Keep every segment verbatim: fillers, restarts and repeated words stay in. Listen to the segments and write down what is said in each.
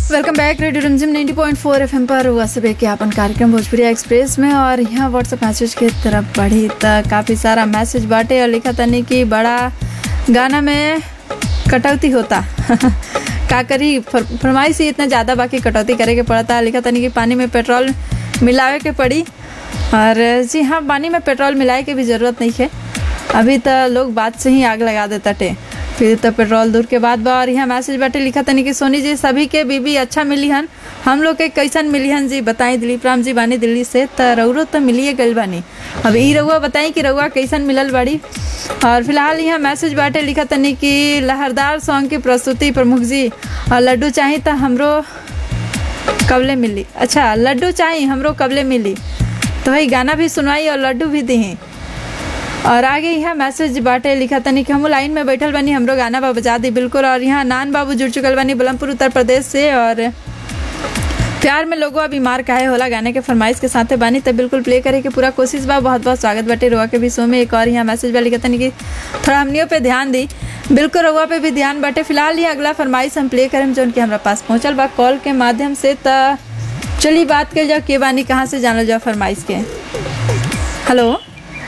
Welcome bank radio रिमझिम नब्बे point चार FM पर हुआ सब एक अपन कार्यक्रम भोजपुरी एक्सप्रेस में। और यहाँ व्हाट्सएप मैसेज के तरफ बढ़ी तो काफ़ी सारा मैसेज बाटे और लिखा तनी कि बड़ा गाना में कटौती होता का करी फरमाइश ही इतना ज़्यादा बाकी कटौती करे के पड़ता। लिखा तनी कि पानी में पेट्रोल मिलावे के पड़ी। और जी हाँ, पानी में पेट्रोल मिलाए के भी ज़रूरत नहीं है, अभी तो लोग बात से ही आग लगा देता टे, फिर तो पेट्रोल दूर के बाद बा। और यहाँ मैसेज बाटे लिखा तनी कि सोनी जी सभी के बीबी अच्छा मिली हन, हम लोग के कैसन मिली हन जी बताई। दिलीप राम जी बानी दिल्ली से, तो रउरो तो मिलिए गल बानी, अब ई रउआ बताई कि रउआ कैसन मिलल बाड़ी। और फिलहाल यहाँ मैसेज बाटे लिखा तनी कि लहरदार सॉन्ग की प्रस्तुति प्रमुख जी, और लड्डू चाहिए तो हमरो कबले मिली। अच्छा, लड्डू चाहिए हमरो कबले मिली, तो भाई गाना भी सुनवाई और लड्डू भी दी। और आगे यहाँ मैसेज बाटे लिखा तनी कि हम लाइन में बैठल बनी, हमरो गाना बा बजा दी बिल्कुल। और यहाँ नान बाबू जुड़ चुकल बनी बलमपुर उत्तर प्रदेश से, और प्यार में लोगों अभी मार काहे होला गाने के फरमाइश के साथ बानी, तो बिल्कुल प्ले करे के पूरा कोशिश बा। बहुत बहुत स्वागत बाटे रुआ के भी शो में। एक और यहाँ मैसेज बा लिखा तनी कि थोड़ा हमनियों पे ध्यान दी, बिल्कुल रुआ पे भी ध्यान बाटे। फिलहाल ये अगला फरमाइश हम प्ले करें जो कि हमारा पास पहुँचल बा कॉल के माध्यम से। तो चलिए बात कर जाओ के बानी, कहाँ से जानल जाओ फरमाइश के। हेलो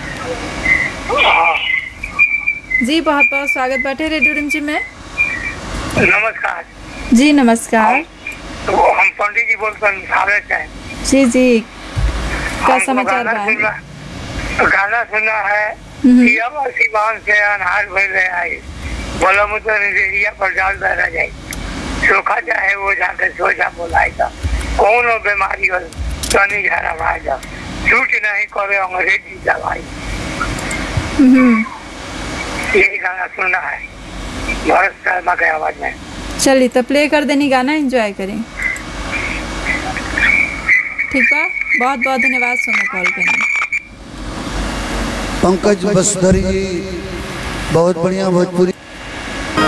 जी, बहुत बहुत स्वागत बाटे रेडियो रिमझिम में। नमस्कार जी नमस्कार। तो हम पंडित जी बोलते हैं जी जी, क्या समाचार गाना बा? सुनना गाना सुनना है कि अब आसमान से अनहार भर रहे आए, बोला मुझे नजरिया पर डाल रह जाए, सोखा चाहे वो जाकर सोचा बोलाएगा, कौन हो बीमारी हो तनी घरा भाएगा, छूट नहीं करे अंग्रेजी दवाई। यही गाना सुनना है भरत शर्मा के आवाज में। चलिए तो प्ले कर देनी, गाना एंजॉय करें। ठीक बा, बहुत बहुत धन्यवाद सोना कॉल करने। पंकज बसधरी जी बहुत बढ़िया भोजपुरी